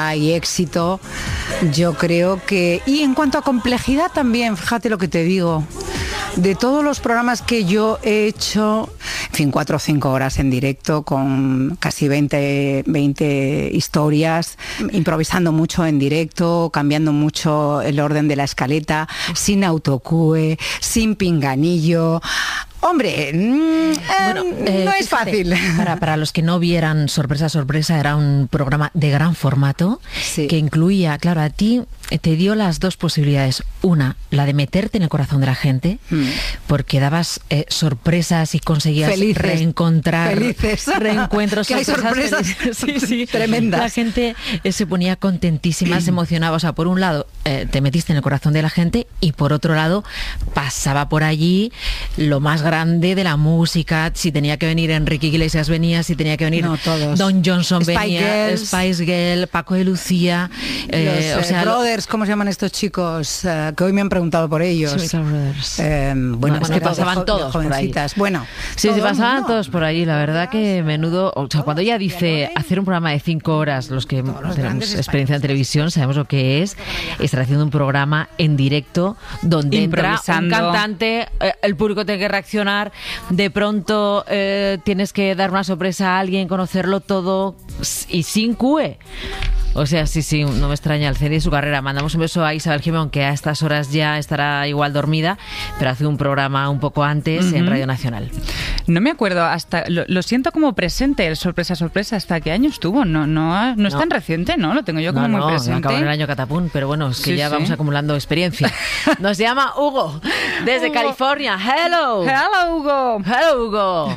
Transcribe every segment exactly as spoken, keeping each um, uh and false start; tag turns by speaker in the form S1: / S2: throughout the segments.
S1: fuerza y éxito, yo creo que... Y en cuanto a complejidad también, fíjate lo que te digo, de todos los programas que yo he hecho, en fin, cuatro o cinco horas en directo con casi veinte, veinte historias, improvisando mucho en directo, cambiando mucho el orden de la escaleta, sin autocue, sin pinganillo. Hombre, mmm, bueno, eh, no es
S2: fíjate,
S1: fácil.
S2: Para, para los que no vieran Sorpresa, Sorpresa, era un programa de gran formato, sí, que incluía, claro, a ti te dio las dos posibilidades. Una, la de meterte en el corazón de la gente, mm. porque dabas eh, sorpresas y conseguías felices, reencontrar
S1: felices.
S2: reencuentros.
S1: Que hay sorpresas, sorpresas
S2: sí, sí,
S1: tremendas.
S2: La gente eh, se ponía contentísima, se emocionaba. O sea, por un lado, eh, te metiste en el corazón de la gente y por otro lado, pasaba por allí lo más grande de la música. Si tenía que venir Enrique Iglesias venía, si tenía que venir
S1: no,
S2: Don Johnson
S1: Spice
S2: venía,
S1: Girls.
S2: Spice Girl, Paco de Lucía, eh,
S1: los,
S2: o sea,
S1: eh, Brothers, ¿cómo se llaman estos chicos? Uh, que hoy me han preguntado por ellos.
S2: Sí, Brothers.
S1: Eh, bueno,
S2: no,
S1: es que
S2: pasaban
S1: jo-
S2: todos por ahí.
S1: Bueno,
S2: sí, se pasaban todos por allí. La verdad que menudo, o sea, cuando ella dice hacer un programa de cinco horas, los que los tenemos experiencia en televisión sabemos lo que es estar haciendo un programa en directo donde entra un cantante, eh, el público tiene que reaccionar, de pronto eh, tienes que dar una sorpresa a alguien, conocerlo todo y sin cue. O sea, sí, sí, no me extraña el C D y su carrera. Mandamos un beso a Isabel Gimón, que a estas horas ya estará igual dormida, pero hace un programa un poco antes uh-huh. en Radio Nacional.
S3: No me acuerdo, hasta lo, lo siento como presente, el Sorpresa, Sorpresa. ¿Hasta qué año estuvo? No, no, no es no. tan reciente, ¿no? Lo tengo yo como
S2: no,
S3: muy
S2: no,
S3: presente.
S2: Acabó en el año catapún, pero bueno, es que
S3: sí,
S2: ya
S3: sí.
S2: vamos acumulando experiencia. Nos llama Hugo, desde
S3: Hugo.
S2: California. Hello.
S3: Hello, Hugo.
S2: Hello, Hugo.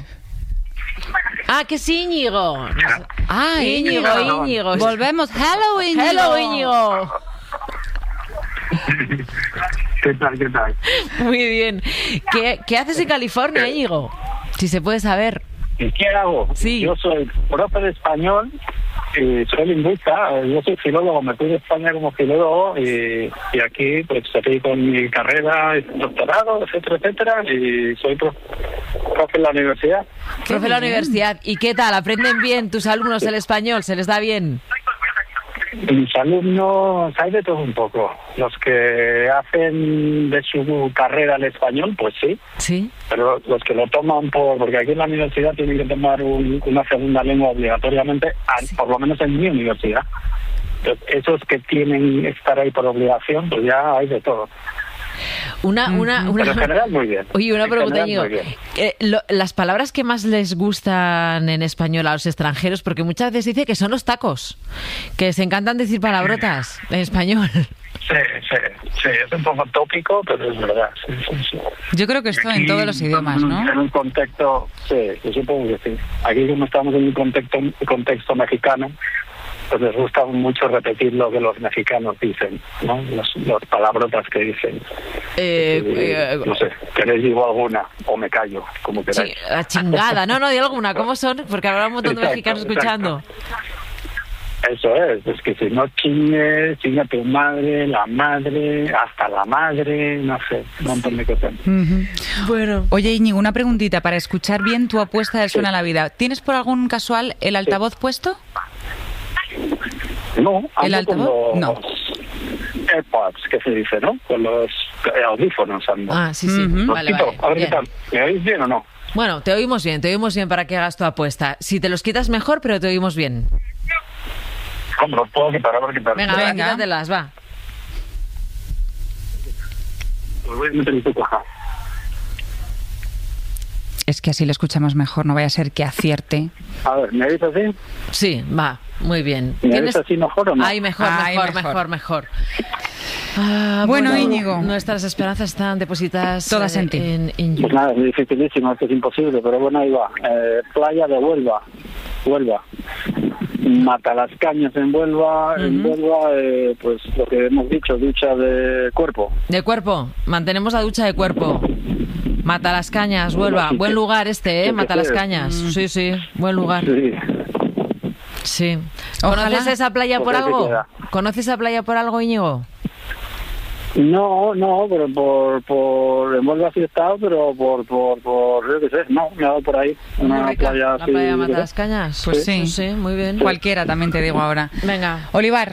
S2: Ah, que es Íñigo. Ah, Íñigo, Íñigo.
S3: Volvemos. Hello, Íñigo.
S2: Hello, Íñigo.
S4: ¿Qué tal, qué tal?
S2: Muy bien. ¿Qué, qué haces en California, Íñigo? Si se puede saber.
S4: ¿Y qué hago?
S2: Sí.
S4: Yo soy profe de español, y soy lingüista, yo soy filólogo, me fui de España como filólogo y, y aquí pues seguí con mi carrera, doctorado, etcétera, etcétera, y soy profe, profe en la universidad.
S2: Profe en la universidad. ¿Y qué tal? ¿Aprenden bien tus alumnos el español? ¿Se les da bien?
S4: Mis alumnos hay de todo un poco. Los que hacen de su carrera el español, pues sí.
S2: Sí.
S4: Pero los que lo toman por... Porque aquí en la universidad tienen que tomar un, una segunda lengua obligatoriamente, sí. Por lo menos en mi universidad. Entonces, esos que tienen que estar ahí por obligación, pues ya hay de todo.
S2: Una, una, una...
S4: Pero en general muy bien.
S2: Oye, una
S4: en
S2: pregunta,
S4: general,
S2: Íñigo. Eh, lo, las palabras que más les gustan en español a los extranjeros, porque muchas veces dice que son los tacos, que se encantan decir palabrotas en español.
S4: Sí, sí, sí, es un poco tópico, pero es verdad. Sí, sí, sí.
S3: Yo creo que esto aquí, en todos los idiomas, ¿no?
S4: En un contexto, sí, yo supongo que sí. Aquí como estamos en un contexto, contexto mexicano, pues les gusta mucho repetir lo que los mexicanos dicen, ¿no? Los, los palabrotas que dicen.
S2: Eh,
S4: eh, no sé, ¿queréis digo alguna? O me callo, como queráis.
S2: Sí, la chingada, no, no, di alguna, ¿cómo son? Porque habrá un montón de
S4: exacto,
S2: mexicanos escuchando.
S4: Exacto. Eso es, es que si no chingues, chinga tu madre, la madre, hasta la madre, no sé, un montón de cosas.
S3: Uh-huh.
S2: Bueno.
S3: Oye, Íñigo, una preguntita para escuchar bien tu apuesta de Suena sí. la Vida. ¿Tienes por algún casual el altavoz sí. puesto?
S4: No,
S3: ¿el altavoz?
S4: Con los
S3: no.
S4: AirPods, que se dice, ¿no? Con los audífonos ando.
S2: Ah, sí, sí. Uh-huh. Vale,
S4: quito,
S2: vale.
S4: A ver
S2: bien.
S4: qué tal. ¿Me oís bien o no?
S2: Bueno, te oímos bien, te oímos bien para que hagas tu apuesta. Si te los quitas mejor, pero te oímos bien.
S4: ¿Cómo los puedo quitar? A ver qué tal.
S2: Venga, venga, quítatelas, va.
S4: Los voy a meter en tu caja.
S3: Es que así lo escuchamos mejor, no vaya a ser que acierte.
S4: A ver, ¿me oís así?
S2: Sí, va, muy bien.
S4: ¿Me oís así mejor o no?
S2: Ay, mejor,
S3: Ay,
S2: mejor,
S3: mejor,
S2: mejor, mejor. Ah,
S3: bueno,
S2: bueno,
S3: Íñigo.
S2: Nuestras esperanzas están depositadas
S3: todas en ti.
S2: En, en...
S4: Pues nada, es dificilísimo, esto es imposible, pero bueno, ahí va. Eh, playa de Huelva, Huelva. Matalascañas en Huelva, uh-huh. en Huelva, eh, pues lo que hemos dicho, ducha de cuerpo.
S2: De cuerpo, mantenemos la ducha de cuerpo. Matalascañas, Huelva, sí, buen lugar este, ¿eh? Matalascañas, mm. sí, sí, buen lugar.
S4: Sí.
S2: Sí. ¿Conoces Ojalá. esa playa por algo? ¿Conoces esa playa por algo, Íñigo?
S4: No, no, pero por, por en Huelva sí he estado, pero por, por, por, yo qué sé, no, me he dado por ahí. Una
S2: rica,
S4: playa
S2: la
S4: así.
S2: playa de Matalascañas.
S3: Pues sí.
S2: sí, sí, muy bien.
S3: Cualquiera, también te digo ahora.
S2: Venga.
S3: Olivar,